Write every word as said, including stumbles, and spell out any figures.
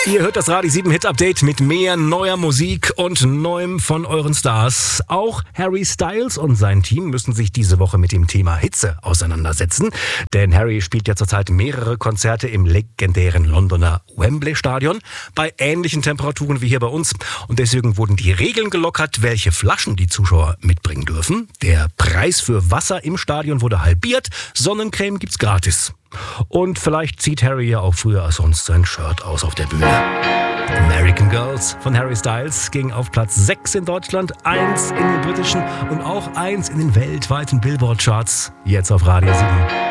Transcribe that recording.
Ihr hört das Radio sieben Hit Update mit mehr neuer Musik und Neuem von euren Stars. Auch Harry Styles und sein Team müssen sich diese Woche mit dem Thema Hitze auseinandersetzen. Denn Harry spielt ja zurzeit mehrere Konzerte im legendären Londoner Wembley Stadion bei ähnlichen Temperaturen wie hier bei uns. Und deswegen wurden die Regeln gelockert, welche Flaschen die Zuschauer mitbringen dürfen. Der Preis für Wasser im Stadion wurde halbiert. Sonnencreme gibt's gratis. Und vielleicht zieht Harry ja auch früher als sonst sein Shirt aus auf der Bühne. American Girls von Harry Styles ging auf Platz sechs in Deutschland, eins in den britischen und auch eins in den weltweiten Billboard-Charts. Jetzt auf Radio sieben.